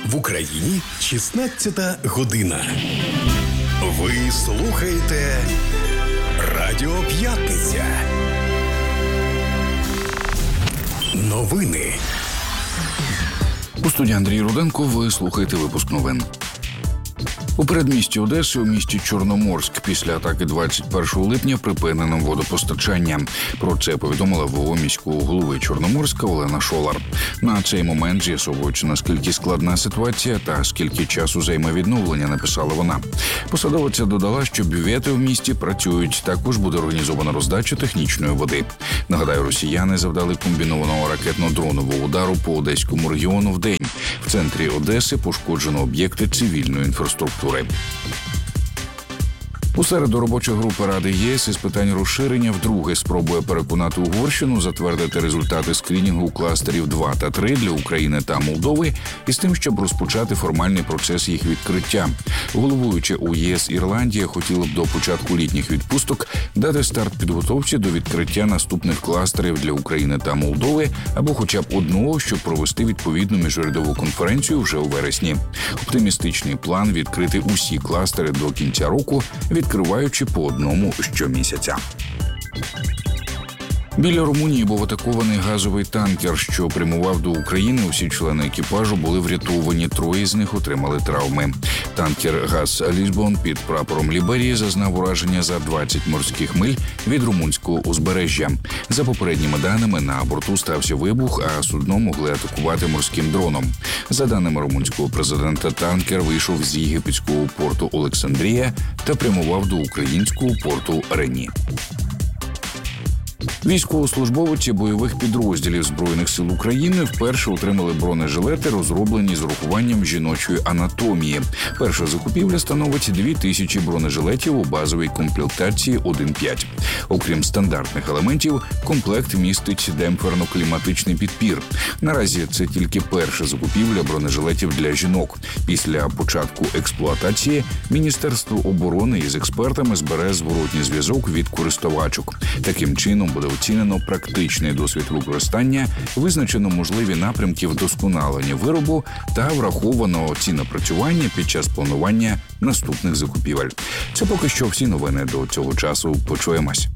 В Україні 16 година. Ви слухаєте Радіо П'ятниця. Новини. У студії Андрій Руденко ви слухаєте випуск новин. У передмісті Одеси, у місті Чорноморськ, після атаки 21 липня припинено водопостачання. Про це повідомила ВО міського голови Чорноморська Олена Шолар. На цей момент, з'ясовуючи, наскільки складна ситуація та скільки часу займе відновлення, написала вона. Посадовиця додала, що бювети в місті працюють. Також буде організована роздача технічної води. Нагадаю, росіяни завдали комбінованого ракетно-дронового удару по Одеському регіону в день. В центрі Одеси пошкоджено об'єкти цивільної інфраструктури. У середу робоча група Ради ЄС із питань розширення вдруге спробує переконати Угорщину затвердити результати скринінгу кластерів 2 та 3 для України та Молдови із тим, щоб розпочати формальний процес їх відкриття. Головуюча у ЄС Ірландія хотіла б до початку літніх відпусток дати старт підготовці до відкриття наступних кластерів для України та Молдови або хоча б одного, щоб провести відповідну міжурядову конференцію вже у вересні. Оптимістичний план відкрити усі кластери до кінця року, відкриваючи по одному щомісяця. Біля Румунії був атакований газовий танкер, що прямував до України. Усі члени екіпажу були врятовані, 3 з них отримали травми. Танкер «Газ Лізбон» під прапором Ліберії зазнав ураження за 20 морських миль від румунського узбережжя. За попередніми даними, на борту стався вибух, а судно могли атакувати морським дроном. За даними румунського президента, танкер вийшов з єгипетського порту Олександрія та прямував до українського порту Рені. Військовослужбовці бойових підрозділів Збройних сил України вперше отримали бронежилети, розроблені з урахуванням жіночої анатомії. Перша закупівля становить 2000 бронежилетів у базовій комплектації 1.5. Окрім стандартних елементів, комплект містить демпферно-кліматичний підпір. Наразі це тільки перша закупівля бронежилетів для жінок. Після початку експлуатації Міністерство оборони із експертами збере зворотній зв'язок від користувачок. Таким чином буде оцінено практичний досвід використання, визначено можливі напрямки вдосконалення виробу та враховано цінопрацювання під час планування наступних закупівель. Це поки що всі новини до цього часу. Почуємось.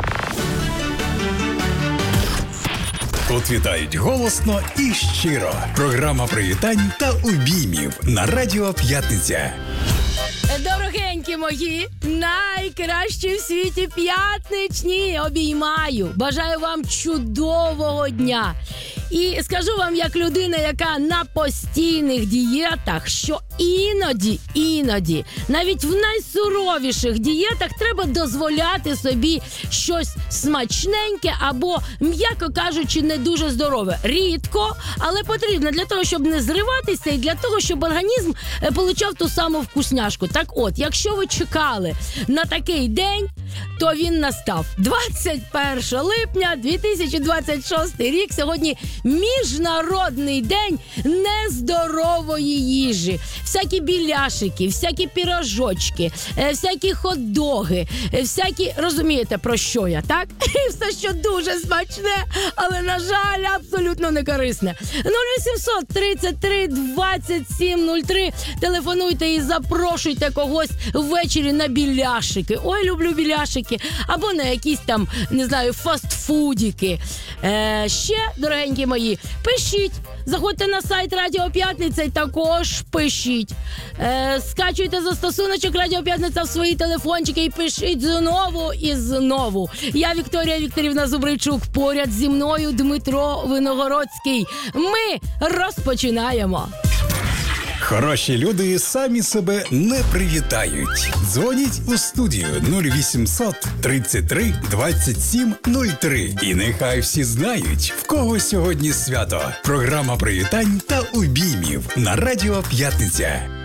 Тут вітають голосно і щиро. Програма привітань та обіймів на Радіо П'ятниця. Дорогенькі мої, найкращі в світі п'ятничні обіймаю. Бажаю вам чудового дня. І скажу вам, як людина, яка на постійних дієтах, що іноді, навіть в найсуровіших дієтах треба дозволяти собі щось смачненьке або, м'яко кажучи, не дуже здорове. Рідко, але потрібно для того, щоб не зриватися і для того, щоб організм получав ту саму вкусняшку. Так от, якщо ви чекали на такий день, то він настав. 21 липня 2026 рік. Сьогодні Міжнародний день нездорової їжі. Всякі біляшики, всякі пірожочки, всякі хот-доги, всякі, розумієте, про що я, так? І все, що дуже смачне, але, на жаль, абсолютно не корисне. 0800 33 27 03. Телефонуйте і запрошуйте когось ввечері на біляшики. Ой, люблю біляшики. Або на якісь там, не знаю, фастфудики. Ще, дорогенькі мої, пишіть. Заходьте на сайт Радіо П'ятниця і також пишіть. Скачуйте застосуночок Радіо П'ятниця в свої телефончики і пишіть знову і знову. Я Вікторія Вікторівна Зубричук, поряд зі мною Дмитро Виногородський. Ми розпочинаємо. Хороші люди самі себе не привітають. Дзвоніть у студію 0800 33 27 03. І нехай всі знають, в кого сьогодні свято. Програма привітань та обіймів на Радіо П'ятниця.